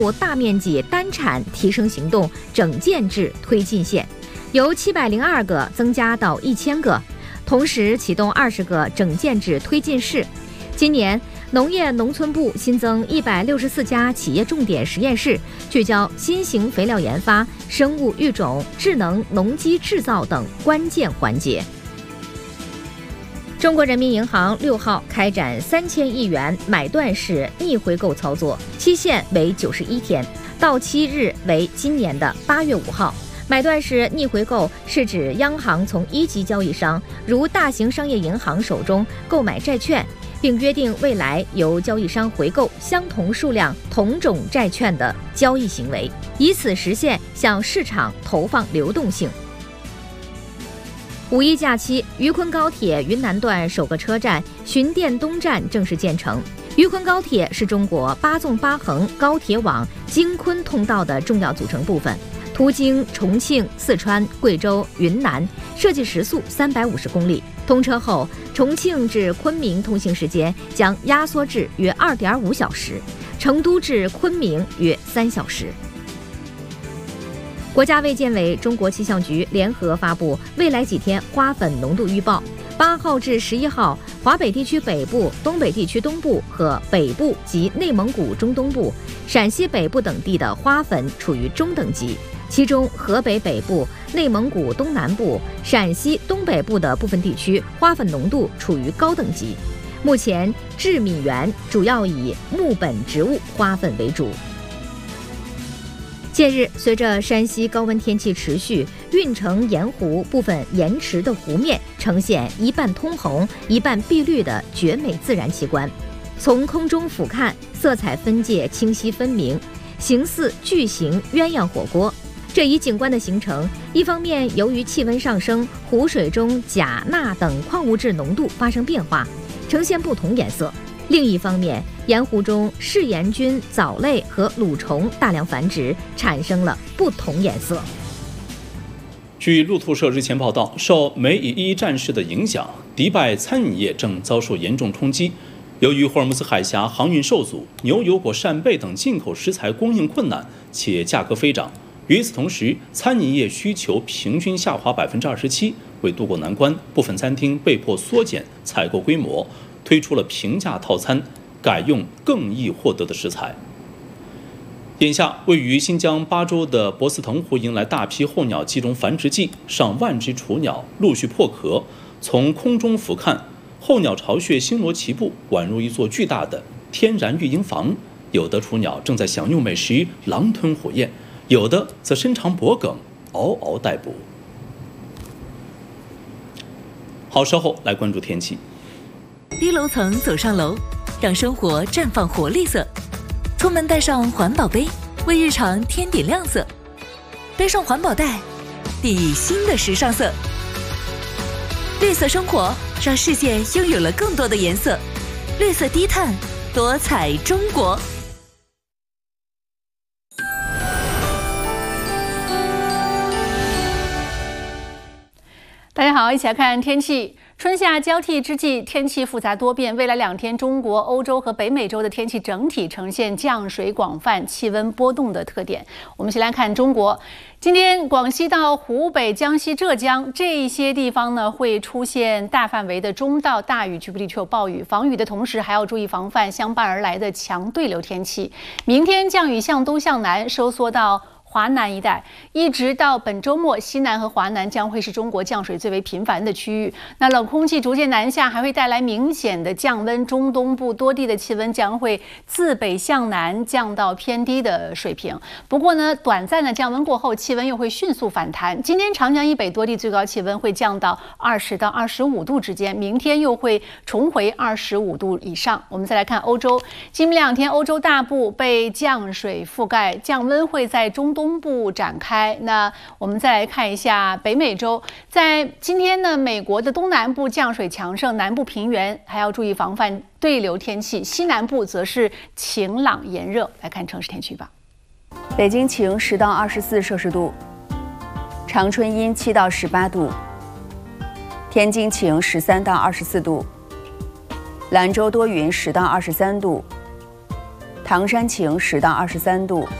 大面积单产提升行动整建制推进线，由702个增加到1000个，同时启动20个整建制推进室。今年，农业农村部新增164家企业重点实验室，聚焦新型肥料研发、生物育种、智能农机制造等关键环节。中国人民银行6号开展3000亿元买断式逆回购操作，期限为91天，到期日为今年的8月5号。买断式逆回购是指央行从一级交易商如大型商业银行手中购买债券，并约定未来由交易商回购相同数量同种债券的交易行为，以此实现向市场投放流动性。五一假期，渝昆高铁云南段首个车站循店东站正式建成。渝昆高铁是中国8纵8横高铁网京昆通道的重要组成部分，途经重庆、四川、贵州、云南，设计时速350公里。通车后，重庆至昆明通行时间将压缩至约2.5小时，成都至昆明约3小时。国家卫健委、中国气象局联合发布未来几天花粉浓度预报。8号至11号，华北地区北部、东北地区东部和北部及内蒙古中东部、陕西北部等地的花粉处于中等级，其中河北北部、内蒙古东南部、陕西东北部的部分地区花粉浓度处于高等级。目前，制米园主要以木本植物花粉为主。近日，随着山西高温天气持续，运城盐湖部分盐池的湖面呈现一半通红、一半碧绿的绝美自然奇观。从空中俯瞰，色彩分界清晰分明，形似巨型鸳鸯火锅。这一景观的形成，一方面由于气温上升，湖水中钾、钠等矿物质浓度发生变化，呈现不同颜色；另一方面，盐湖中嗜盐菌、藻类和蠕虫大量繁殖，产生了不同颜色。 据路透社日前报道，受美以伊战事的影响，迪拜餐饮业正遭受严重冲击。由于霍尔木兹海峡航运受阻，牛油果、扇贝等进口食材供应困难，且价格飞涨。与此同时，餐饮业需求平均下滑27%。为渡过难关，部分餐厅被迫缩减采购规模，推出了平价套餐，改用更易获得的食材。眼下，位于新疆巴州的博斯腾湖迎来大批候鸟集中繁殖季，上万只雏鸟陆续破壳。从空中俯瞰，候鸟巢穴星罗棋布，宛如一座巨大的天然育婴房。有的雏鸟正在享用美食，狼吞虎咽；有的则伸长脖颈，嗷嗷待哺。好，稍后来关注天气。 低楼层走上楼，让生活绽放活力色。出门带上环保杯，为日常添点亮色。背上环保袋，递新的时尚色。绿色生活，让世界拥有了更多的颜色。绿色低碳，多彩中国。 大家好，一起来看天气。春夏交替之际，天气复杂多变。未来2天，中国、欧洲和北美洲的天气整体呈现降水广泛、气温波动的特点。我们先来看中国。今天，广西到湖北、江西、浙江这一些地方呢，会出现大范围的中到大雨，局部地区有暴雨。防雨的同时，还要注意防范相伴而来的强对流天气。明天降雨向东向南收缩到华南一带，一直到本周末，西南和华南将会是中国降水最为频繁的区域。那冷空气逐渐南下，还会带来明显的降温，中东部多地的气温将会自北向南降到偏低的水平。不过呢，短暂的降温过后，气温又会迅速反弹。今天长江以北多地最高气温会降到20到25度之间，明天又会重回25度以上。我们再来看欧洲，今明2天，欧洲大部被降水覆盖，降温会在中东部展开。那我们再来看一下北美洲，在今天呢，美国的东南部降水强盛，南部平原还要注意防范对流天气，西南部则是晴朗炎热。来看城市天气预报： 北京晴10到24摄氏度，长春阴7到18度，天津晴13到24度，兰州多云10到23度， 唐山晴10到23度。